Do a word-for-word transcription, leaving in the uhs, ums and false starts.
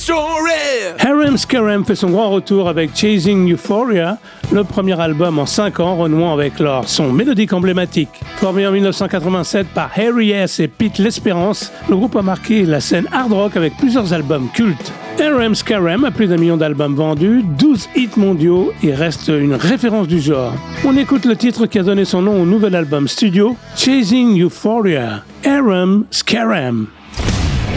story. Harum Scarum fait son grand retour avec Chasing Euphoria, le premier album en cinq ans renouant avec leur son mélodique emblématique. Formé en dix-neuf cent quatre-vingt-sept par Harry S. et Pete L'Espérance, le groupe a marqué la scène hard rock avec plusieurs albums cultes. Harum Scarum a plus d'un million d'albums vendus, douze hits mondiaux et reste une référence du genre. On écoute le titre qui a donné son nom au nouvel album studio, Chasing Euphoria, Harum Scarum.